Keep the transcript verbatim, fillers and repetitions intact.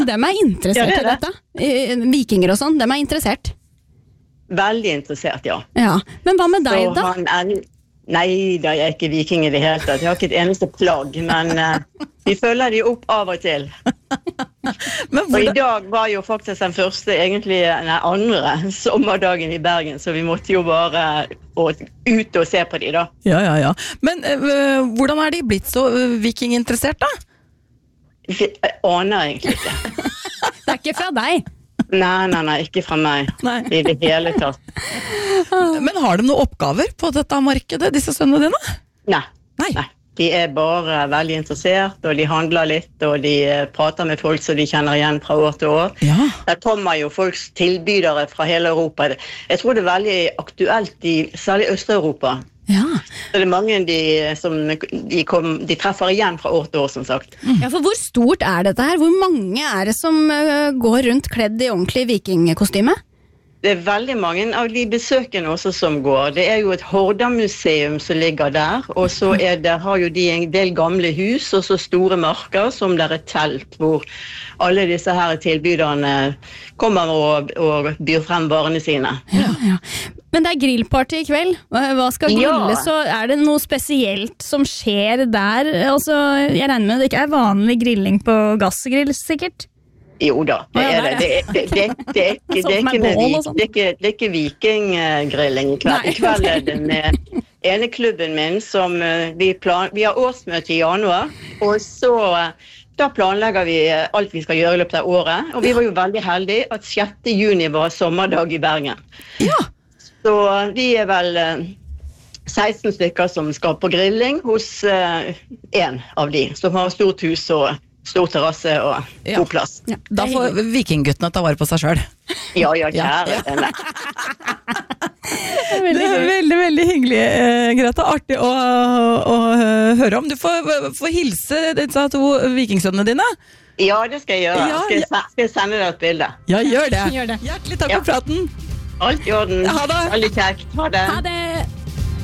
Dem er interessert Ja, det er i det. dette. Eh, Vikinger og sånn, dem er interessert. Veldig interessert, ja. Ja. Men hva med deg Så da? han er, nei, da er jeg ikke viking i det hele tatt. Jeg har ikke et eneste plagg, men uh, vi følger de opp av og til. Men Og i hvordan, dag var jo faktisk den første, egentlig den andre sommerdagen i Bergen, så vi måtte jo bare å, ut og se på de da. ja, ja, ja. Men øh, hvordan er de blitt så øh, vikinginteressert da? Jeg aner egentlig ikke. Det er ikke fra deg. Nei, nei, nei, ikke fra meg. Nei. I det hele tatt. Men har de noen oppgaver på dette markedet, disse sønnene dine? Nei, Nei. nei. De er bare veldig interessert, og de handler litt, og de eh, prater med folk som de kjenner igjen fra år til år. Ja. Der kommer jo folks tilbydere fra hele Europa. Jeg tror det er veldig aktuelt i særlig Øst-Europa. Ja. Så det er mange de, som de, kom, de treffer igjen fra år til år, som sagt. Ja, for hvor stort er dette her? Hvor mange er det som eh, går rundt kledd i ordentlig vikingkostyme? Det er veldig mange av de besøkene også som går. Det er jo et Hordamuseum som ligger der, og så er det, har jo de en del gamle hus, og så store marker som der er telt, hvor alle disse her tilbyderne kommer og, og byr frem varene sine. Ja, ja. Men det er grillparty i kveld. Hva hva skal Ja. grilles, så er det noe spesielt som skjer der? Altså, jeg regner med det ikke er vanlig grilling på gassgrill, sikkert? Jo da, det Ja, er det. det Det, det, det, det, er ikke- det, er ikke med Sånn med bål og vik- sånn. det, er ikke- det er ikke vikinggrilling i kveld. Nei. I kveld er det med ene klubben min som eh, vi, plan, vi har årsmøte i januar, og så eh, da planlegger vi eh, alt vi skal gjøre i løpet av året. Og vi var jo veldig heldige at sjette juni var sommerdag i Bergen. Ja. Så eh, vi er vel eh, seksten stykker som skal på grilling hos eh, en av de, som har stort hus og stor terrasse og Ja. god plass. Ja, Da får vikingguttene ta vare på seg selv. Ja, ja, Ja, kjære ja. denne. Det er veldig, veldig hyggelig, eh, Greta. Artig å, å eh, høre om. Du får, får hilse disse to vikingsønnene dine. Ja, det skal jeg gjøre. Ja, Skal jeg, se- skal jeg sende deg et bilde? Ja, gjør det. Gjør det. Hjertelig takk Ja. for praten. Alt i orden. Ha det. Veldig kjekt. Ha det. Ha det!